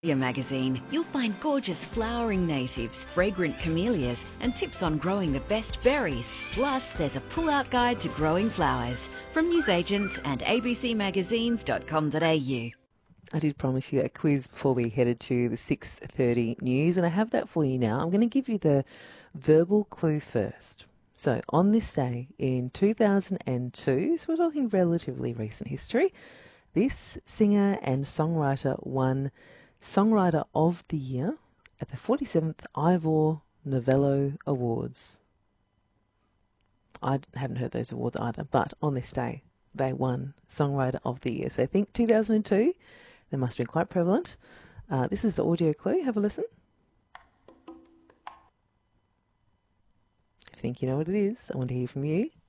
Your magazine, you'll find gorgeous flowering natives, fragrant camellias, and tips on growing the best berries. Plus, there's a pull-out guide to growing flowers from newsagents and abcmagazines.com.au. I did promise you a quiz before we headed to the 6:30 news, and I have that for you now. I'm going to give you the verbal clue first. So, on this day in 2002, so we're talking relatively recent history, this singer and songwriter won Songwriter of the Year at the 47th Ivor Novello Awards. I haven't heard those awards either, but on this day, they won Songwriter of the Year. So think 2002, they must have been quite prevalent. This is the audio clue. Have a listen. If you think you know what it is, I want to hear from you.